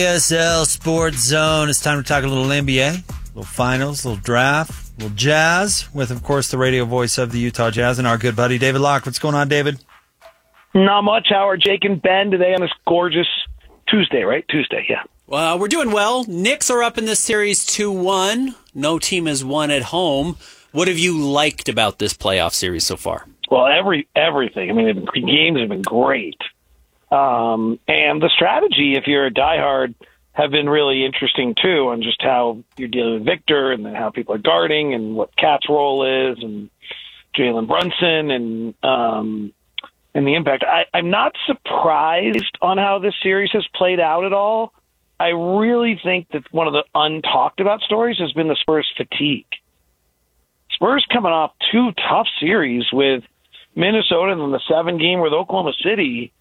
ESL Sports Zone. It's time to talk a little NBA, a little finals, a little draft, a little jazz, with, of course, the radio voice of the Utah Jazz and our good buddy David Locke. What's going on, David? Not much. How are Jake and Ben today on this gorgeous Tuesday, right? Tuesday, yeah. Well, we're doing well. Knicks are up in this series 2-1. No team has won at home. What have you liked about this playoff series so far? Well, everything. I mean, the games have been great. And the strategy, if you're a diehard, have been really interesting, too, on just how you're dealing with Victor and then how people are guarding and what Cat's role is and Jalen Brunson and the impact. I'm not surprised on how this series has played out at all. I really think that one of the untalked about stories has been the Spurs' fatigue. Spurs coming off two tough series with Minnesota and then the 7-game with Oklahoma City.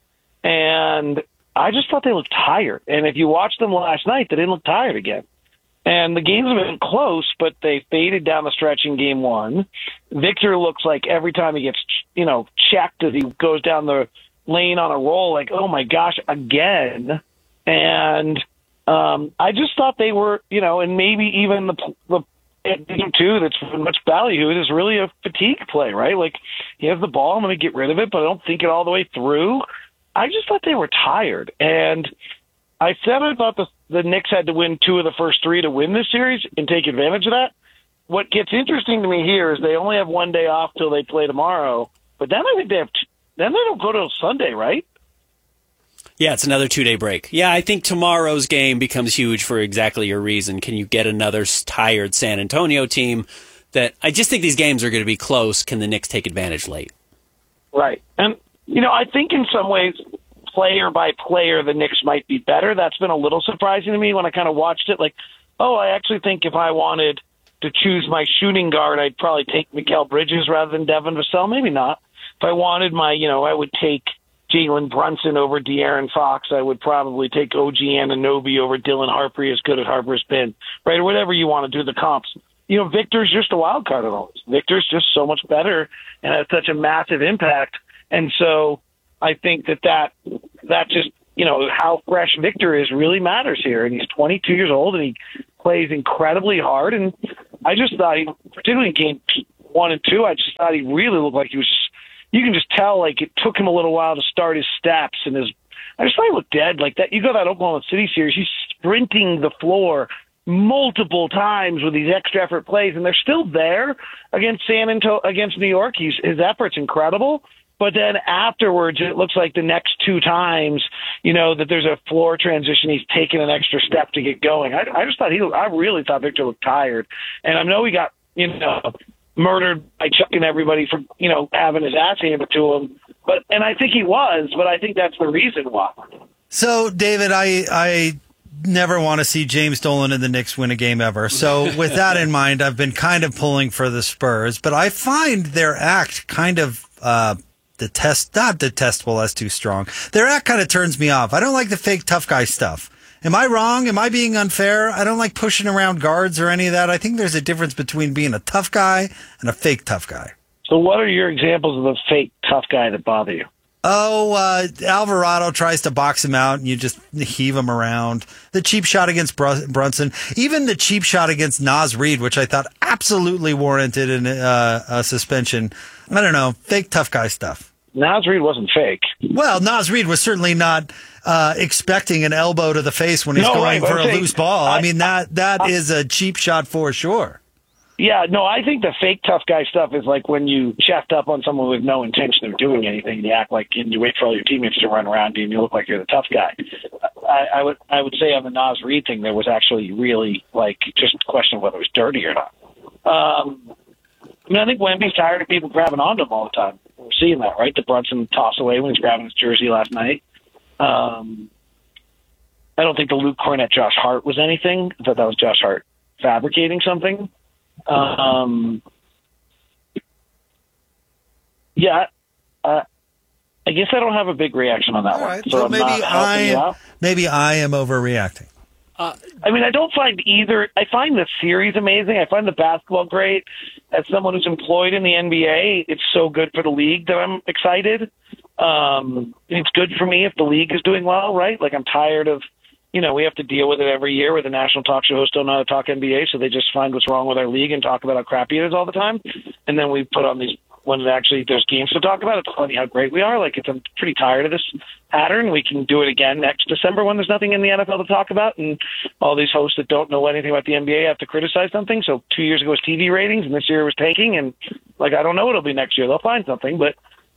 And I just thought they looked tired. And if you watched them last night, they didn't look tired again. And the games have been close, but they faded down the stretch in game one. Victor looks like every time he gets, checked as he goes down the lane on a roll, like, oh my gosh, again. And I just thought they were, and maybe even the game two that's much value is really a fatigue play, right? Like, he has the ball, I'm going to get rid of it, but I don't think it all the way through. I just thought they were tired. And I said I thought the Knicks had to win two of the first three to win this series and take advantage of that. What gets interesting to me here is they only have one day off till they play tomorrow. But then I think then they don't go till Sunday, right? Yeah, it's another 2-day break. Yeah, I think tomorrow's game becomes huge for exactly your reason. Can you get another tired San Antonio team? That I just think these games are going to be close. Can the Knicks take advantage late? Right. And, I think in some ways, player by player, the Knicks might be better. That's been a little surprising to me when I kind of watched it. Like, I actually think if I wanted to choose my shooting guard, I'd probably take Mikal Bridges rather than Devin Vassell. Maybe not. If I wanted I would take Jalen Brunson over De'Aaron Fox. I would probably take OG Anunoby over Dylan Harper, as good as Harper's been, right? Or whatever you want to do the comps. Victor's just a wild card in all this. Victor's just so much better and has such a massive impact. And so I think that just, how fresh Victor is really matters here. And he's 22 years old and he plays incredibly hard. And I just thought particularly in game 1 and 2, I just thought he really looked like he was, you can just tell, like, it took him a little while to start his steps and I just thought he looked dead like that. You go to that Oklahoma City series, he's sprinting the floor multiple times with these extra effort plays, and they're still there against against New York. His effort's incredible. But then afterwards, it looks like the next two times, that there's a floor transition, he's taken an extra step to get going. I just thought I really thought Victor looked tired. And I know he got, murdered by chucking everybody for, having his ass handed to him. And I think he was, but I think that's the reason why. So, David, I never want to see James Dolan and the Knicks win a game ever. So with that in mind, I've been kind of pulling for the Spurs, but I find their act kind of, not detestable, that's too strong. Their act kind of turns me off. I don't like the fake tough guy stuff. Am I wrong? Am I being unfair? I don't like pushing around guards or any of that. I think there's a difference between being a tough guy and a fake tough guy. So what are your examples of the fake tough guy that bother you? Alvarado tries to box him out and you just heave him around. The cheap shot against Brunson. Even the cheap shot against Naz Reid, which I thought absolutely warranted a suspension. I don't know. Fake tough guy stuff. Naz Reid wasn't fake. Well, Naz Reid was certainly not expecting an elbow to the face when he's going for a loose ball. I mean, that is a cheap shot for sure. Yeah, no, I think the fake tough guy stuff is like when you chest up on someone with no intention of doing anything, and you act like, and you wait for all your teammates to run around you, and you look like you're the tough guy. I would say on the Naz Reid thing, there was actually really just a question of whether it was dirty or not. I think Wemby's tired of people grabbing onto him all the time. We're seeing that, right? The Brunson toss away when he's grabbing his jersey last night. I don't think the Luke Cornett Josh Hart was anything. I thought that was Josh Hart fabricating something. I guess I don't have a big reaction on that one. Right, so maybe I am overreacting. I don't find either. I find the series amazing. I find the basketball great. As someone who's employed in the NBA, it's so good for the league that I'm excited. It's good for me if the league is doing well, right? Like, I'm tired of we have to deal with it every year where the national talk show hosts don't know how to talk NBA, so they just find what's wrong with our league and talk about how crappy it is all the time. And then we put on these, when actually there's games to talk about, it's funny how great we are. Like, I'm pretty tired of this pattern. We can do it again next December when there's nothing in the NFL to talk about, and all these hosts that don't know anything about the NBA have to criticize something. So 2 years ago was TV ratings, and this year it was tanking, and, like, I don't know what it'll be next year. They'll find something, but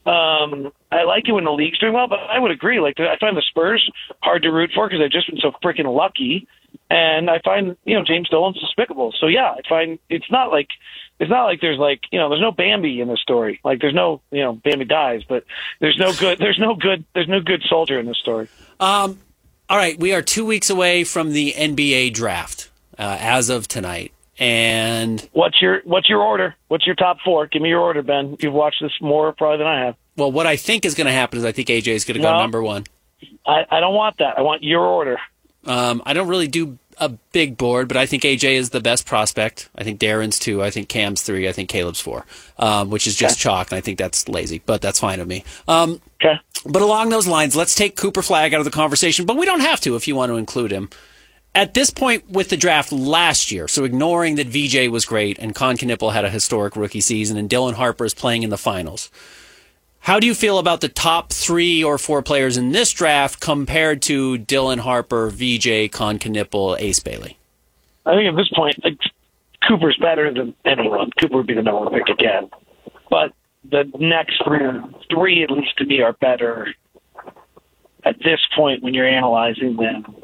I like it when the league's doing well, but I would agree. Like, I find the Spurs hard to root for because they've just been so freaking lucky, and I find James Dolan's despicable. So yeah, I find it's not like there's like there's no Bambi in this story. Like, there's no Bambi dies, but there's no good soldier in this story. All right, we are 2 weeks away from the NBA draft as of tonight. And what's your order? What's your top four? Give me your order, Ben. You've watched this more probably than I have. Well, what I think is going to happen is I think AJ is going to go number one. I don't want that. I want your order. I don't really do a big board, but I think AJ is the best prospect. I think Darren's 2. I think Cam's 3. I think Caleb's 4, which is just chalk, and I think that's lazy, but that's fine with me. Okay. But along those lines, let's take Cooper Flagg out of the conversation, but we don't have to if you want to include him. At this point with the draft last year, so ignoring that VJ was great and Con Knipple had a historic rookie season and Dylan Harper is playing in the finals, how do you feel about the top 3 or 4 players in this draft compared to Dylan Harper, VJ, Con Knipple, Ace Bailey? I think at this point, Cooper's better than anyone. Cooper would be the number one pick again. But the next three, at least to me, are better at this point when you're analyzing them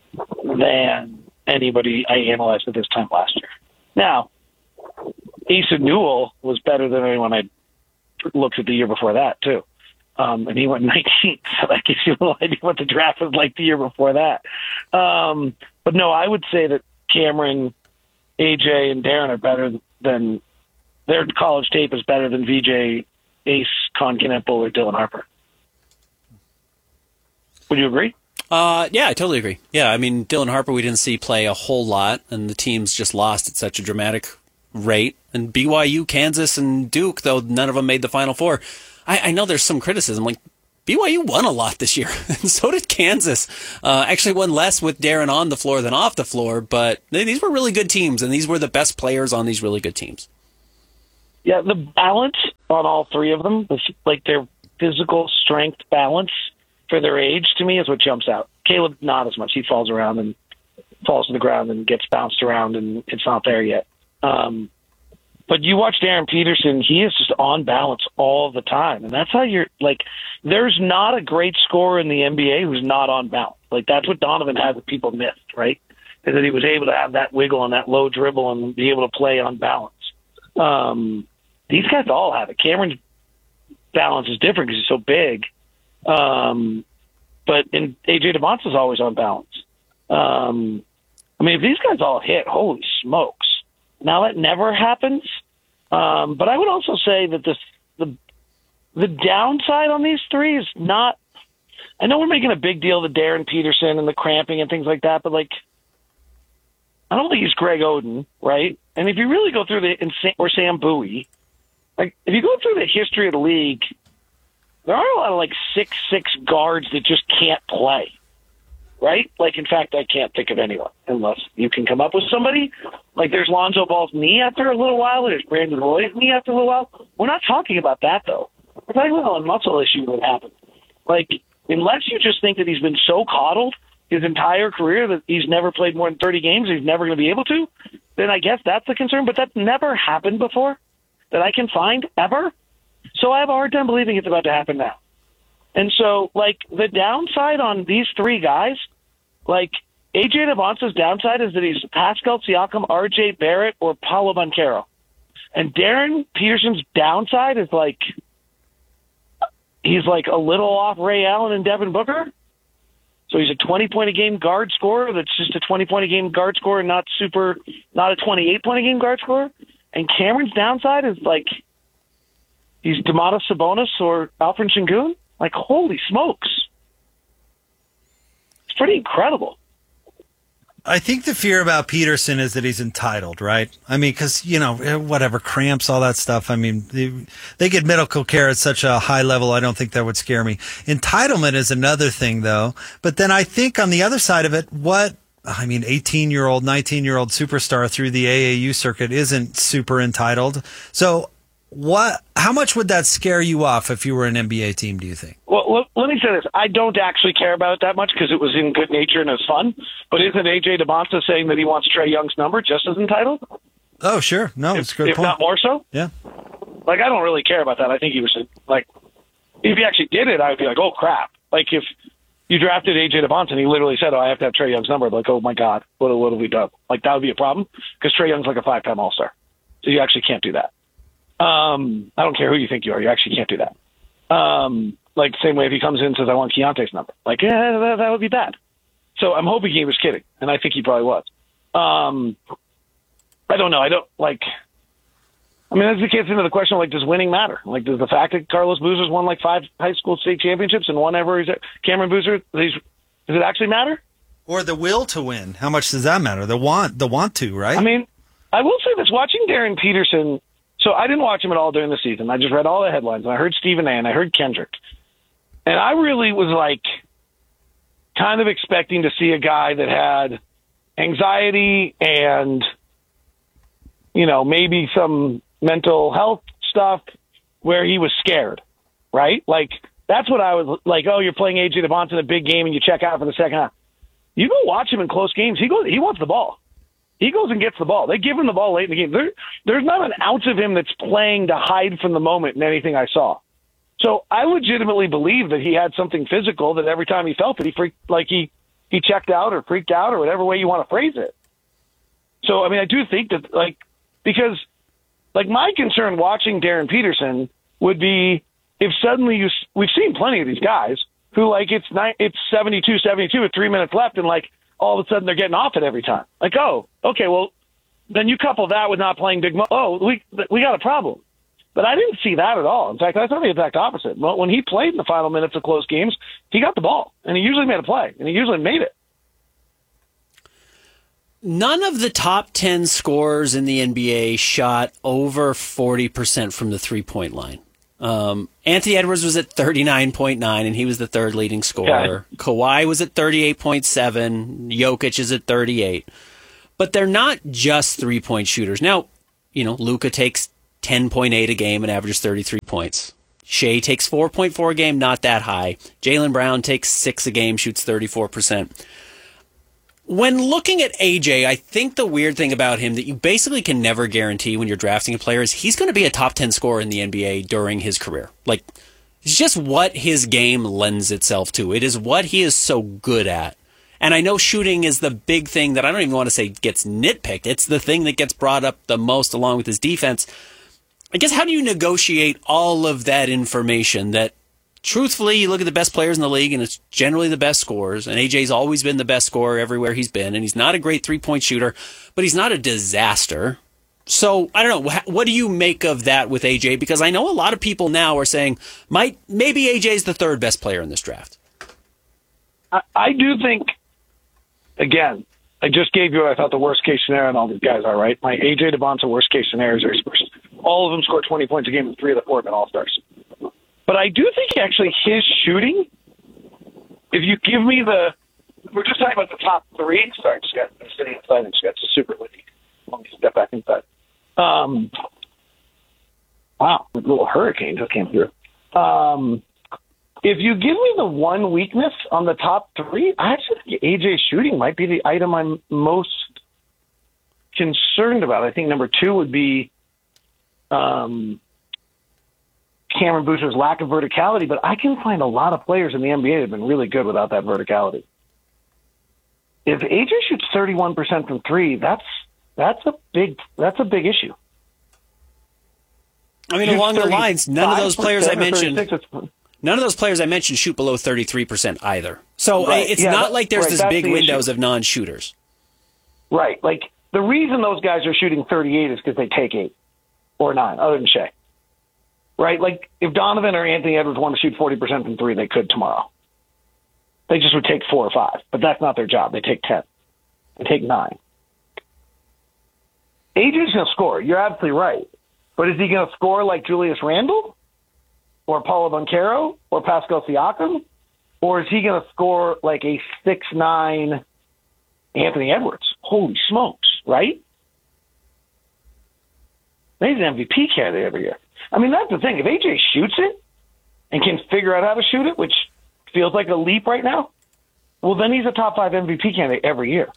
than anybody I analyzed at this time last year. Now, Asa Newell was better than anyone I looked at the year before that, too. And he went 19th, so that gives you a little idea what the draft was like the year before that. But no, I would say that Cameron, AJ, and Darren are better than their college tape is better than VJ, Ace, Con Knipple, or Dylan Harper. Would you agree? Yeah, I totally agree. Yeah, I mean, Dylan Harper we didn't see play a whole lot, and the teams just lost at such a dramatic rate. And BYU, Kansas, and Duke, though none of them made the Final Four. I know there's some criticism. Like, BYU won a lot this year, and so did Kansas. Actually won less with Darren on the floor than off the floor, but these were really good teams, and these were the best players on these really good teams. Yeah, the balance on all three of them, like their physical strength balance for their age, to me, is what jumps out. Caleb, not as much. He falls around and falls to the ground and gets bounced around, and it's not there yet. But you watch Darren Peterson, he is just on balance all the time. And that's how you're, like, there's not a great scorer in the NBA who's not on balance. Like, that's what Donovan had that people missed, right? Is that he was able to have that wiggle and that low dribble and be able to play on balance. These guys all have it. Cameron's balance is different because he's so big. But AJ DeMonts is always on balance. I mean, if these guys all hit, holy smokes. Now that never happens. But I would also say that the downside on these three is not, I know we're making a big deal of the Darren Peterson and the cramping and things like that, but like, I don't think he's Greg Oden, right? And if you really go through or Sam Bowie, like if you go through the history of the league, there are a lot of like 6'6" guards that just can't play, right? Like, in fact, I can't think of anyone unless you can come up with somebody. Like, there's Lonzo Ball's knee after a little while. There's Brandon Roy's knee after a little while. We're not talking about that, though. We're talking about a muscle issue that happened. Like, unless you just think that he's been so coddled his entire career that he's never played more than 30 games, he's never going to be able to, then I guess that's the concern. But that's never happened before that I can find, ever. So I have a hard time believing it's about to happen now. And so, like, the downside on these three guys, like, AJ DeMonts' downside is that he's Pascal Siakam, RJ Barrett, or Paolo Banchero. And Darren Peterson's downside is, like, he's, like, a little off Ray Allen and Devin Booker. So he's a 20-point-a-game guard scorer that's just a 20-point-a-game guard scorer, not a 28-point-a-game guard scorer. And Cameron's downside is, like, he's Domantas Sabonis or Alfred Sengun. Like, holy smokes. It's pretty incredible. I think the fear about Peterson is that he's entitled, right? I mean, because, whatever, cramps, all that stuff. I mean, they get medical care at such a high level, I don't think that would scare me. Entitlement is another thing, though. But then I think on the other side of it, 18-year-old, 19-year-old superstar through the AAU circuit isn't super entitled. So how much would that scare you off if you were an NBA team, do you think? Well, let me say this. I don't actually care about it that much because it was in good nature and it was fun. But isn't A.J. DeBonta saying that he wants Trae Young's number just as entitled? Oh, sure. No, it's a good if point. If not more so? Yeah. I don't really care about that. I think he was, if he actually did it, I would be like, oh, crap. If you drafted A.J. DeBonta and he literally said, I have to have Trae Young's number, oh, my God, what have we done? That would be a problem because Trae Young's a 5-time All-Star. So you actually can't do that. I don't care who you think you are. You actually can't do that. Same way if he comes in and says, I want Keontae's number. That would be bad. So I'm hoping he was kidding, and I think he probably was. I don't know. As it gets into the question of, does winning matter? Does the fact that Carlos Boozer's won, 5 high school state championships and one ever, Cameron Boozer, does it actually matter? Or the will to win. How much does that matter? The want to, right? I will say this. Watching Darren Peterson, so I didn't watch him at all during the season. I just read all the headlines, and I heard Stephen A. and I heard Kendrick. And I really was kind of expecting to see a guy that had anxiety and, maybe some mental health stuff where he was scared, right? That's what I was oh, you're playing A.J. DeBonta in a big game and you check out for the second half. You go watch him in close games. He wants the ball. He goes and gets the ball. They give him the ball late in the game. There's not an ounce of him that's playing to hide from the moment in anything I saw. So I legitimately believe that he had something physical that every time he felt it, he freaked, he checked out or freaked out or whatever way you want to phrase it. So, I do think that, because, my concern watching Darren Peterson would be if suddenly we've seen plenty of these guys who, it's 72-72 with 3 minutes left and, all of a sudden they're getting off it every time. Oh, okay, well, then you couple that with not playing big we got a problem. But I didn't see that at all. In fact, I thought the exact opposite. When he played in the final minutes of close games, he got the ball, and he usually made a play, and he usually made it. None of the top 10 scorers in the NBA shot over 40% from the three-point line. Anthony Edwards was at 39.9, and he was the third leading scorer. Okay. Kawhi was at 38.7. Jokic is at 38. But they're not just three-point shooters. Now, Luka takes 10.8 a game and averages 33 points. Shea takes 4.4 a game, not that high. Jaylen Brown takes 6 a game, shoots 34%. When looking at AJ, I think the weird thing about him that you basically can never guarantee when you're drafting a player is he's going to be a top 10 scorer in the NBA during his career. It's just what his game lends itself to. It is what he is so good at. And I know shooting is the big thing that I don't even want to say gets nitpicked. It's the thing that gets brought up the most along with his defense. I guess how do you negotiate all of that information that, truthfully, you look at the best players in the league and it's generally the best scorers, and AJ's always been the best scorer everywhere he's been, and he's not a great three-point shooter, but he's not a disaster. So, I don't know, what do you make of that with AJ? Because I know a lot of people now are saying, maybe AJ's the third best player in this draft. I do think, again, I just gave you what I thought the worst-case scenario and all these guys are, right? My A.J. DeBonta worst-case scenario is all of them score 20 points a game, and 3 of the 4 have been all-stars. But I do think actually his shooting, if you give me we're just talking about the top 3. Sorry, I'm sitting inside and just got super windy. Let me step back inside. Wow, a little hurricane just came through. If you give me the one weakness on the top 3, I actually think AJ's shooting might be the item I'm most concerned about. I think number 2 would be Cameron Boozer's lack of verticality, but I can find a lot of players in the NBA that have been really good without that verticality. If AJ shoots 31% from 3, that's a big issue. I mean, along the lines, none of those players I mentioned shoot below 33% either. So it's not like there's this big windows of non-shooters. Right. The reason those guys are shooting 38 is because they take 8 or 9, other than Shea. Right? If Donovan or Anthony Edwards want to shoot 40% from 3, they could tomorrow. They just would take 4 or 5, but that's not their job. They take 10. and take 9. AJ's going to score. You're absolutely right. But is he going to score like Julius Randle or Paulo Banchero or Pascal Siakam? Or is he going to score like a 6'9" Anthony Edwards? Holy smokes, right? He's an MVP candidate every year. I mean, that's the thing. If AJ shoots it and can figure out how to shoot it, which feels like a leap right now, well, then he's a top 5 MVP candidate every year.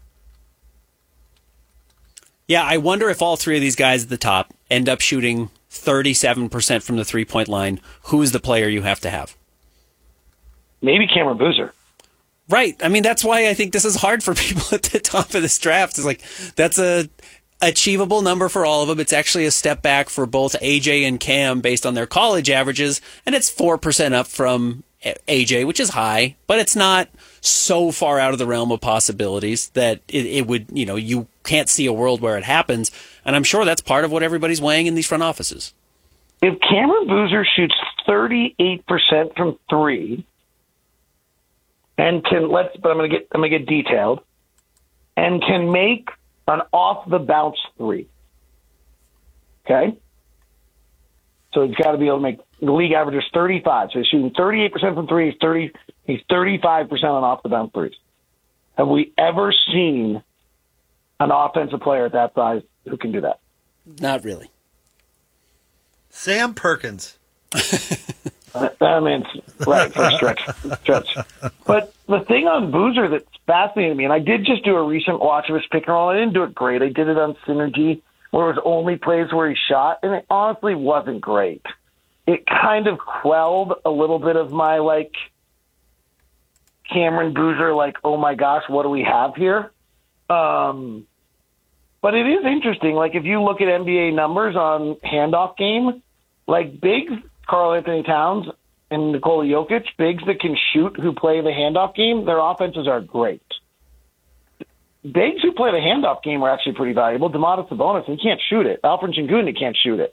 Yeah, I wonder if all three of these guys at the top end up shooting 37% from the three-point line. Who is the player you have to have? Maybe Cameron Boozer. Right. I mean, that's why I think this is hard for people at the top of this draft. It's like, that's a achievable number for all of them. It's actually a step back for both AJ and Cam based on their college averages, and it's 4% up from AJ, which is high, but it's not so far out of the realm of possibilities that it would, you can't see a world where it happens. And I'm sure that's part of what everybody's weighing in these front offices. If Cameron Boozer shoots 38% from 3, and but I'm going to get detailed, and can make an off the bounce 3. Okay? So he's got to be able to make, the league average is 35. So he's shooting 38% from 3. He's 35% on off the bounce 3s. Have we ever seen an offensive player at that size who can do that? Not really. Sam Perkins. I mean, right, for a stretch. But the thing on Boozer that's fascinating me, and I did just do a recent watch of his pick and roll. I didn't do it great. I did it on Synergy, where it was only plays where he shot, and it honestly wasn't great. It kind of quelled a little bit of my, Cameron Boozer, oh my gosh, what do we have here? But it is interesting. If you look at NBA numbers on handoff game, bigs, Karl Anthony Towns and Nikola Jokic, bigs that can shoot who play the handoff game, their offenses are great. Bigs who play the handoff game are actually pretty valuable. Domantas Sabonis, he can't shoot it. Alfred Sengun can't shoot it.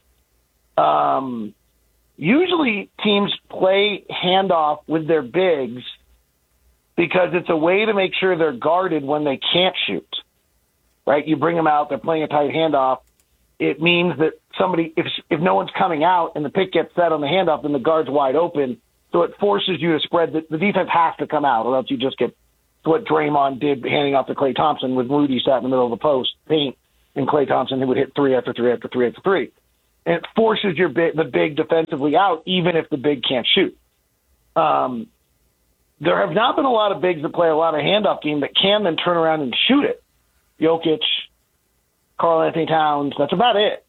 Usually teams play handoff with their bigs because it's a way to make sure they're guarded when they can't shoot. Right? You bring them out, they're playing a tight handoff. It means that somebody, if no one's coming out and the pick gets set on the handoff, then the guard's wide open. So it forces you to spread. The defense has to come out, or else you just get what Draymond did handing off to Klay Thompson with Rudy sat in the middle of the post, paint, and Klay Thompson who would hit 3 after 3 after 3 after 3. And it forces the big defensively out, even if the big can't shoot. There have not been a lot of bigs that play a lot of handoff game that can then turn around and shoot it. Jokic, Karl Anthony Towns, that's about it.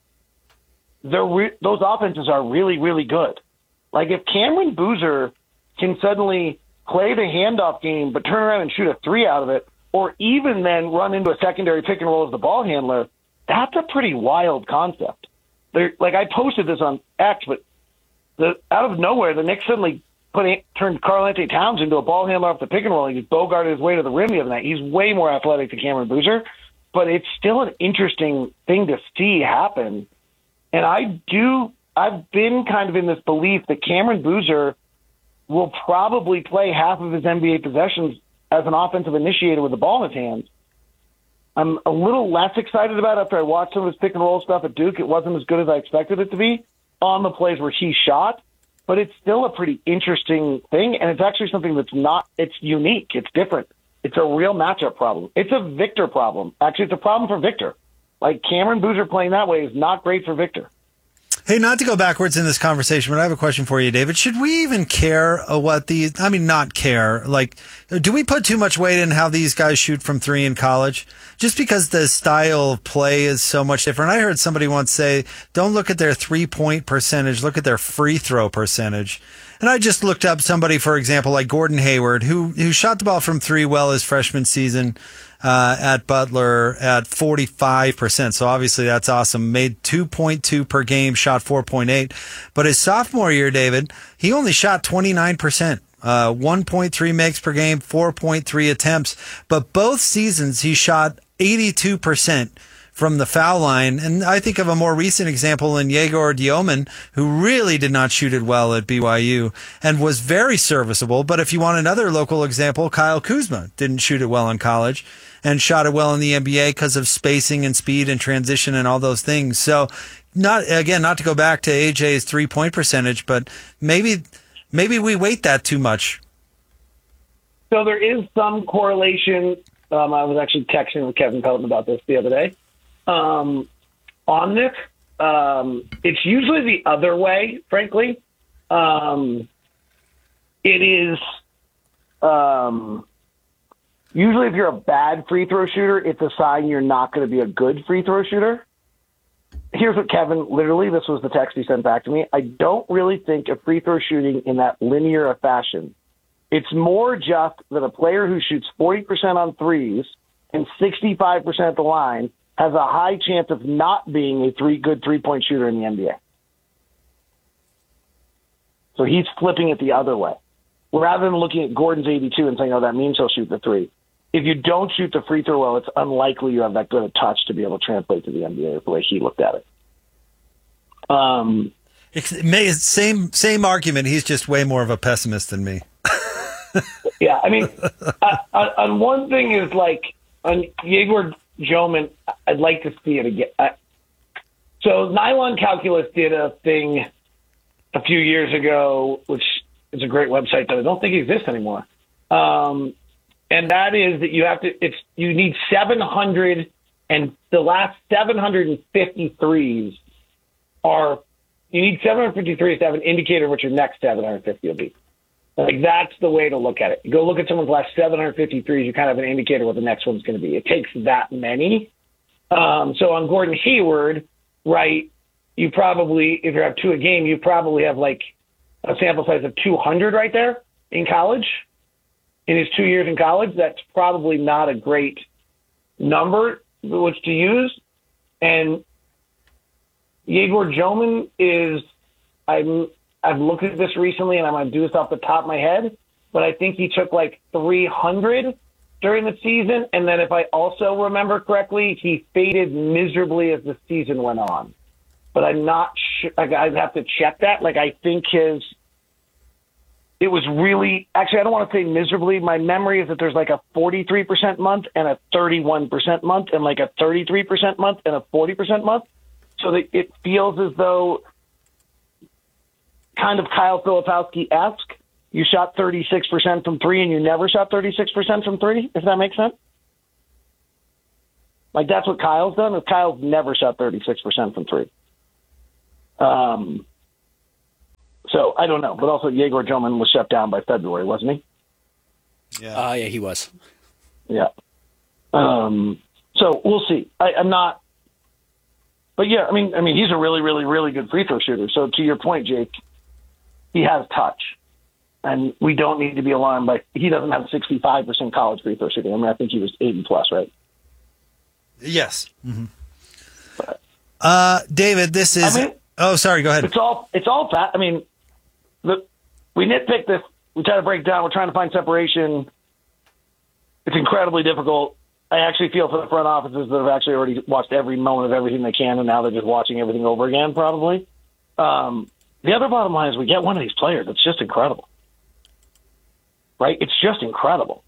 Those offenses are really, really good. If Cameron Boozer can suddenly play the handoff game but turn around and shoot a 3 out of it, or even then run into a secondary pick and roll as the ball handler, that's a pretty wild concept. I posted this on X, but out of nowhere, the Knicks suddenly turned Karl Anthony Towns into a ball handler off the pick and roll. He just bogarted his way to the rim the other night. He's way more athletic than Cameron Boozer, but it's still an interesting thing to see happen. And I've been kind of in this belief that Cameron Boozer will probably play half of his NBA possessions as an offensive initiator with the ball in his hands. I'm a little less excited about it after I watched some of his pick and roll stuff at Duke. It wasn't as good as I expected it to be on the plays where he shot, but it's still a pretty interesting thing. And it's actually something it's unique. It's different. It's a real matchup problem. It's a Victor problem. Actually, it's a problem for Victor. Cameron Boozer playing that way is not great for Victor. Hey, not to go backwards in this conversation, but I have a question for you, David. Should we even care not care. Do we put too much weight in how these guys shoot from 3 in college? Just because the style of play is so much different. I heard somebody once say, don't look at their 3-point percentage, look at their free throw percentage. And I just looked up somebody, for example, like Gordon Hayward, who shot the ball from 3 well his freshman season at Butler at 45%. So obviously that's awesome. Made 2.2 per game, shot 4.8. But his sophomore year, David, he only shot 29%. 1.3 makes per game, 4.3 attempts. But both seasons he shot 82% from the foul line. And I think of a more recent example in Yegor Dioman, who really did not shoot it well at BYU and was very serviceable. But if you want another local example, Kyle Kuzma didn't shoot it well in college and shot it well in the NBA because of spacing and speed and transition and all those things. So not to go back to AJ's 3-point percentage, but maybe we weight that too much. So there is some correlation. I was actually texting with Kevin Pelton about this the other day. On this, it's usually the other way, frankly. It is usually if you're a bad free throw shooter, it's a sign you're not going to be a good free throw shooter. Here's what Kevin, literally, this was the text he sent back to me. I don't really think of free throw shooting in that linear a fashion. It's more just that a player who shoots 40% on threes and 65% at the line has a high chance of not being a good 3-point shooter in the NBA. So he's flipping it the other way. Rather than looking at Gordon's 82 and saying, oh, that means he'll shoot the three. If you don't shoot the free throw well, it's unlikely you have that good a touch to be able to translate to the NBA the way he looked at it. Same argument. He's just way more of a pessimist than me. Yeah, I mean, on one thing is like on Yegor Joman, I'd like to see it again. So Nylon Calculus did a thing a few years ago, which is a great website that I don't think exists anymore. And that is that you need 700, and the last 753s you need 753s to have an indicator of what your next 750 will be. Like, that's the way to look at it. You go look at someone's last 753s, you kind of have an indicator what the next one's going to be. It takes that many. So on Gordon Hayward, right, you probably, if you have 2 a game, you probably have like a sample size of 200 right there in college. In his 2 years in college, that's probably not a great number which to use. And Yegor Joman is, I've looked at this recently, and I'm going to do this off the top of my head, but I think he took like 300 during the season, and then if I also remember correctly, he faded miserably as the season went on. But I'm not sure. I'd have to check that. Like, I think it was really, actually, I don't want to say miserably. My memory is that there's like a 43% month and a 31% month and like a 33% month and a 40% month. So that it feels as though kind of Kyle Filipowski-esque. You shot 36% from three and you never shot 36% from three, if that makes sense. Like, that's what Kyle's done. Is Kyle's never shot 36% from three. So I don't know. But also Yegor Joman was shut down by February, wasn't he? Yeah, he was. Yeah. So we'll see. I'm not. But yeah, I mean, he's a really, really, really good free throw shooter. So to your point, Jake, he has touch, and we don't need to be alarmed by. He doesn't have 65% college free throw shooting. I mean, I think he was 80+, right? Yes. Mm-hmm. David, this is. Sorry. Go ahead. It's all fat. I mean, we nitpick this. We try to break down. We're trying to find separation. It's incredibly difficult. I actually feel for the front offices that have actually already watched every moment of everything they can, and now they're just watching everything over again, probably. The other bottom line is we get one of these players. It's just incredible. Right? It's just incredible.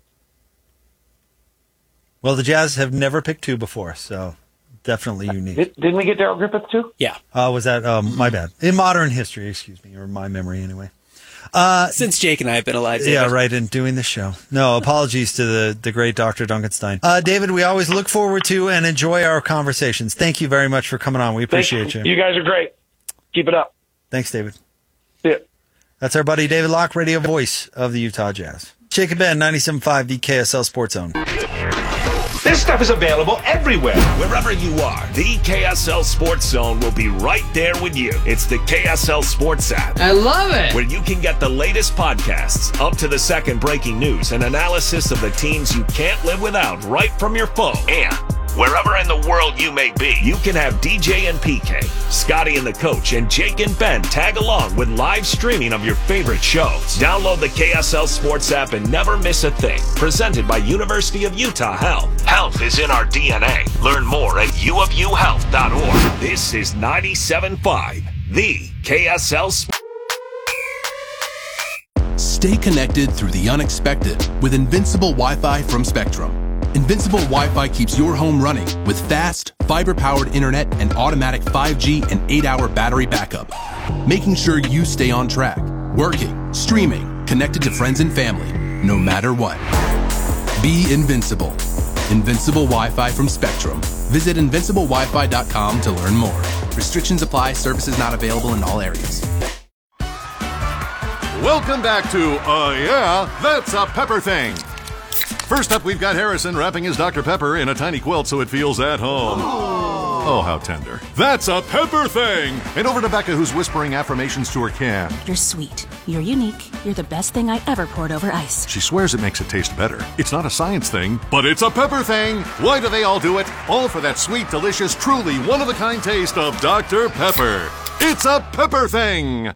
Well, the Jazz have never picked two before, so definitely unique. Didn't we get Darrell Griffith too? Yeah. Was that my bad? In modern history, excuse me, or my memory anyway. Since Jake and I have been alive. David. Yeah, right, and doing the show. No, apologies to the great Dr. Duncanstein. David, we always look forward to and enjoy our conversations. Thank you very much for coming on. We appreciate you. You guys are great. Keep it up. Thanks, David. Yeah. That's our buddy David Locke, radio voice of the Utah Jazz. Jake and Ben, 97.5, the KSL Sports Zone. This stuff is available everywhere. Wherever you are, the KSL Sports Zone will be right there with you. It's the KSL Sports app. I love it. Where you can get the latest podcasts, up to the second breaking news, and analysis of the teams you can't live without right from your phone. And wherever in the world you may be, you can have DJ and PK, Scotty and the Coach, and Jake and Ben tag along with live streaming of your favorite shows. Download the KSL Sports app and never miss a thing. Presented by University of Utah Health. Health is in our DNA. Learn more at uofuhealth.org. This is 97.5, the KSL Stay connected through the unexpected with Invincible Wi-Fi from Spectrum. Invincible Wi-Fi keeps your home running with fast, fiber-powered internet and automatic 5G and 8-hour battery backup, making sure you stay on track, working, streaming, connected to friends and family, no matter what. Be invincible. Invincible Wi-Fi from Spectrum. Visit invinciblewifi.com to learn more. Restrictions apply. Services not available in all areas. Welcome back to Yeah, That's a Pepper Thing. First up, we've got Harrison wrapping his Dr. Pepper in a tiny quilt so it feels at home. Oh, how tender. That's a Pepper Thing! And over to Becca, who's whispering affirmations to her can. You're sweet. You're unique. You're the best thing I ever poured over ice. She swears it makes it taste better. It's not a science thing, but it's a Pepper Thing! Why do they all do it? All for that sweet, delicious, truly one-of-a-kind taste of Dr. Pepper. It's a Pepper Thing!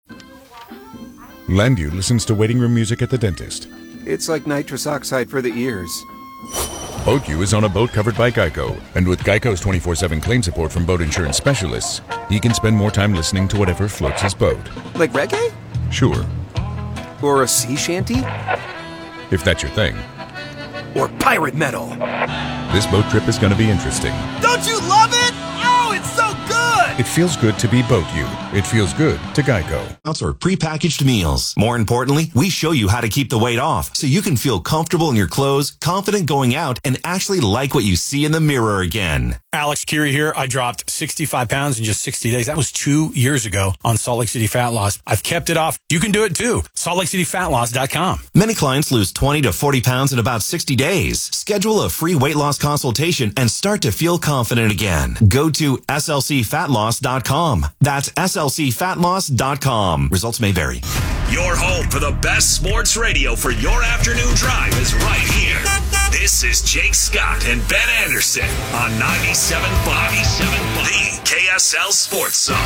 Landu listens to waiting room music at the dentist. It's like nitrous oxide for the ears. BoatU is on a boat covered by Geico, and with Geico's 24/7 claim support from boat insurance specialists, he can spend more time listening to whatever floats his boat. Like reggae? Sure, Or a sea shanty? if that's your thing. Or pirate metal? This boat trip is going to be interesting. Don't you love it? Oh, it's so good! It feels good to be BoatU. It feels good to Geico. Our prepackaged meals. More importantly, we show you how to keep the weight off so you can feel comfortable in your clothes, confident going out, and actually like what you see in the mirror again. Alex Curie here. I dropped 65 pounds in just 60 days. That was 2 years ago on Salt Lake City Fat Loss. I've kept it off. You can do it too. SaltLakeCityFatLoss.com. Many clients lose 20 to 40 pounds in about 60 days. Schedule a free weight loss consultation and start to feel confident again. Go to SLCFatLoss.com. That's SLCFatLoss.com. Results may vary. Your home for the best sports radio for your afternoon drive is right here. This is Jake Scott and Ben Anderson on 97.5, the KSL Sports Zone.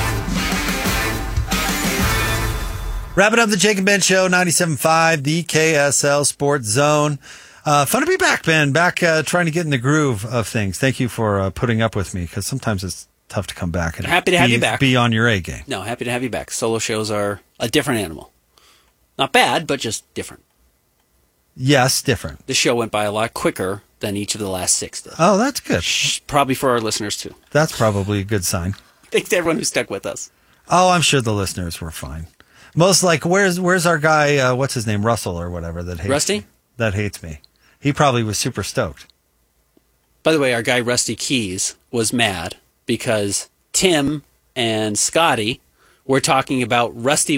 Wrapping up the Jake and Ben Show, 97.5, the KSL Sports Zone. Fun to be back, Ben. Back trying to get in the groove of things. Thank you for putting up with me, because sometimes it's tough to come back and happy to have you back. Be on your A game. No, happy to have you back. Solo shows are a different animal. Not bad, but just different. Yes, different. The show went by a lot quicker than each of the last 6 did. Oh, that's good. Probably for our listeners, too. That's probably a good sign. Thanks to everyone who stuck with us. Oh, I'm sure the listeners were fine. Most like, where's our guy, what's his name, Russell or whatever, that hates Rusty? me? That hates me. He probably was super stoked. By the way, our guy Rusty Keys was mad because Tim and Scotty were talking about Rusty